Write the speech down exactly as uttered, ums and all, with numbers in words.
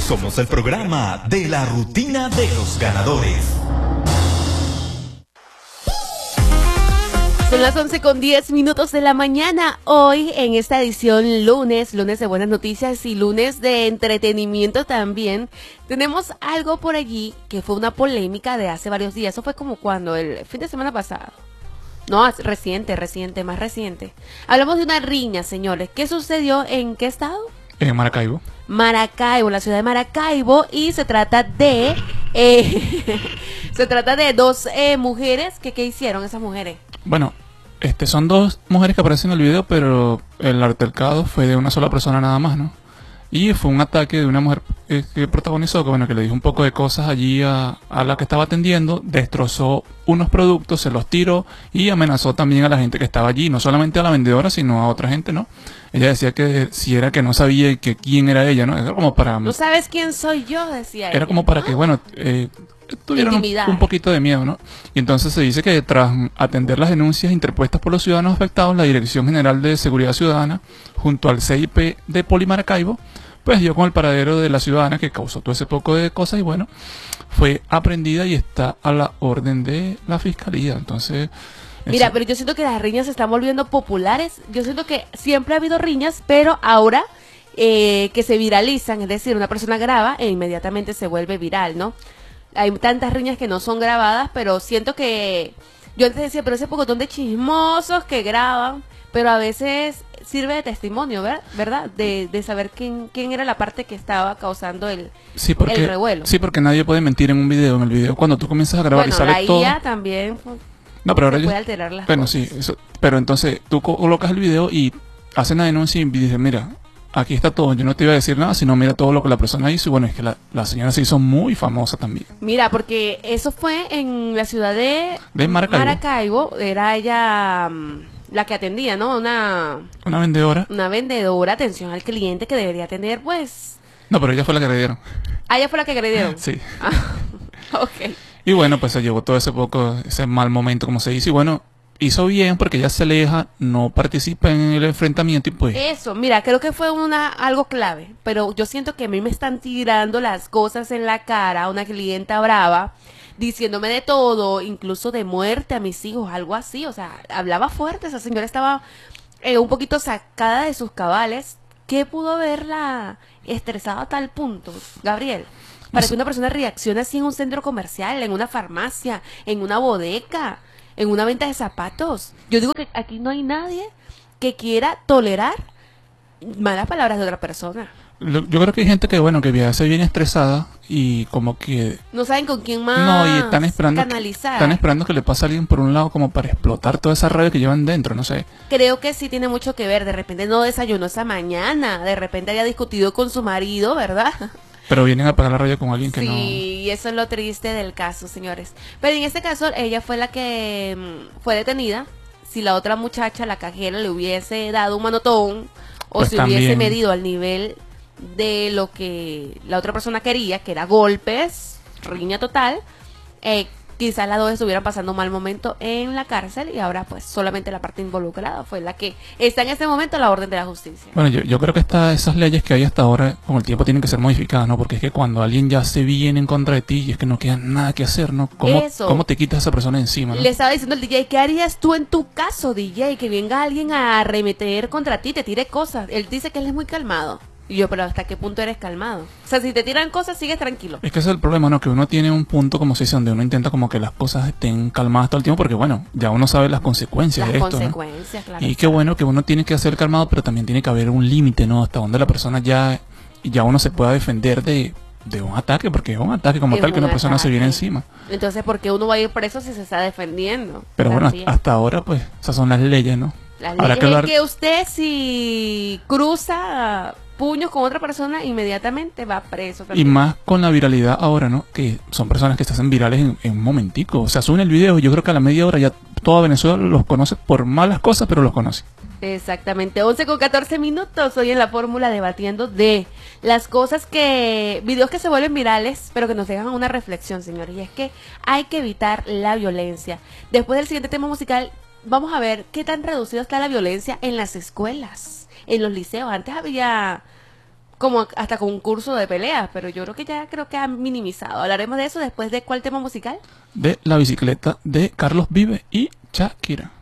Somos el programa de la rutina de los ganadores. Son las once con diez minutos de la mañana. Hoy en esta edición lunes, lunes de buenas noticias y lunes de entretenimiento también, tenemos algo por allí que fue una polémica de hace varios días. Eso fue como cuando el fin de semana pasado. No, reciente, reciente, más reciente. Hablamos de una riña, señores. ¿Qué sucedió en qué estado? En Maracaibo. Maracaibo, la ciudad de Maracaibo, y se trata de eh, se trata de dos eh, mujeres que ¿qué hicieron esas mujeres? Bueno, este son dos mujeres que aparecen en el video, pero el altercado fue de una sola persona nada más, ¿no? Y fue un ataque de una mujer eh, que protagonizó, que bueno, que le dijo un poco de cosas allí a, a la que estaba atendiendo, destrozó unos productos, se los tiró y amenazó también a la gente que estaba allí, no solamente a la vendedora, sino a otra gente, ¿no? Ella decía que si era que no sabía que quién era ella, ¿no? Era como para... ¿No sabes quién soy yo? Decía Era ella, como para ¿no? que, bueno, eh, tuvieron un, un poquito de miedo, ¿no? Y entonces se dice que tras atender las denuncias interpuestas por los ciudadanos afectados, la Dirección General de Seguridad Ciudadana, junto al C I P de Polimaracaibo, pues dio con el paradero de la ciudadana que causó todo ese poco de cosas y bueno, fue aprendida y está a la orden de la fiscalía. Entonces... Mira, pero yo siento que las riñas se están volviendo populares. Yo siento que siempre ha habido riñas, pero ahora eh, que se viralizan, es decir, una persona graba e inmediatamente se vuelve viral, ¿no? Hay tantas riñas que no son grabadas, pero siento que... Yo antes decía, pero ese pocotón de chismosos que graban, pero a veces sirve de testimonio, ¿ver? ¿verdad? De, de saber quién, quién era la parte que estaba causando el, sí, porque, el revuelo. Sí, porque nadie puede mentir en un video. En el video, cuando tú comienzas a grabar bueno, y sale todo... la I A también... No, pero ahora se yo, puede alterar las bueno, cosas. sí, eso, pero entonces tú colocas el video y hacen la denuncia y dices, mira, aquí está todo, yo no te iba a decir nada, sino mira todo lo que la persona hizo y bueno, es que la, la señora se hizo muy famosa también. Mira, porque eso fue en la ciudad de, de Maracaibo. Maracaibo, era ella um, la que atendía, ¿no? Una, una vendedora. Una vendedora, atención al cliente que debería tener, pues... No, pero ella fue la que agredieron. Ah, ella fue la que agredieron. Sí. Ah, ok. Y bueno, pues se llevó todo ese poco, ese mal momento, como se dice, y bueno, hizo bien porque ella se aleja, no participa en el enfrentamiento y pues... Eso, mira, creo que fue una algo clave, pero yo siento que a mí me están tirando las cosas en la cara, una clienta brava, diciéndome de todo, incluso de muerte a mis hijos, algo así, o sea, hablaba fuerte, esa señora estaba eh, un poquito sacada de sus cabales. ¿Qué pudo haberla estresado a tal punto, Gabriel? Para que una persona reaccione así en un centro comercial, en una farmacia, en una bodega, en una venta de zapatos. Yo digo que aquí no hay nadie que quiera tolerar malas palabras de otra persona. Yo creo que hay gente que, bueno, que viaja bien estresada y como que... No saben con quién más no, y están esperando canalizar. Que, están esperando que le pase a alguien por un lado como para explotar toda esa rabia que llevan dentro, no sé. Creo que sí tiene mucho que ver. De repente no desayunó esa mañana, de repente había discutido con su marido, ¿verdad? Pero vienen a pagar la rabia con alguien que sí, no... Sí, y eso es lo triste del caso, señores. Pero en este caso, ella fue la que mm, fue detenida. Si la otra muchacha, la cajera, le hubiese dado un manotón o pues si también... hubiese medido al nivel de lo que la otra persona quería, que era golpes, riña total, eh, quizás las dos estuvieran pasando un mal momento en la cárcel y ahora pues solamente la parte involucrada fue la que está en este momento a la orden de la justicia. Bueno, yo, yo creo que esta, esas leyes que hay hasta ahora con el tiempo tienen que ser modificadas, ¿no? Porque es que cuando alguien ya se viene en contra de ti y es que no queda nada que hacer, ¿no? ¿Cómo, ¿cómo te quitas a esa persona encima, ¿no? Le estaba diciendo al D J, ¿qué harías tú en tu caso, D J? Que venga alguien a arremeter contra ti, te tire cosas. Él dice que él es muy calmado. Y yo, pero ¿hasta qué punto eres calmado? O sea, si te tiran cosas, sigues tranquilo. Es que ese es el problema, ¿no? Que uno tiene un punto, como se dice, donde uno intenta como que las cosas estén calmadas todo el tiempo, porque bueno, ya uno sabe las consecuencias las de esto, consecuencias, ¿no? Claro. Y qué bueno que uno tiene que hacer calmado, pero también tiene que haber un límite, ¿no? Hasta donde la persona ya, ya uno se pueda defender de, de un ataque, porque es un ataque como es tal que una persona ataque. se viene encima. Entonces, ¿por qué uno va a ir preso si se está defendiendo? Pero también. bueno, hasta ahora, pues, esas son las leyes, ¿no? Las Habrá leyes que hablar... es que usted si cruza puños con otra persona, inmediatamente va preso también. Y más con la viralidad ahora, ¿no? Que son personas que se hacen virales en, en un momentico. O sea, suben el video y yo creo que a la media hora ya toda Venezuela los conoce por malas cosas, pero los conoce. Exactamente, once con catorce minutos, hoy en la fórmula debatiendo de las cosas que, videos que se vuelven virales, pero que nos dejan una reflexión, señores, y es que hay que evitar la violencia. Después del siguiente tema musical, vamos a ver qué tan reducida está la violencia en las escuelas, en los liceos. Antes había como hasta concurso de peleas, pero yo creo que ya creo que han minimizado. Hablaremos de eso después de cuál tema musical. De La bicicleta de Carlos Vive y Shakira.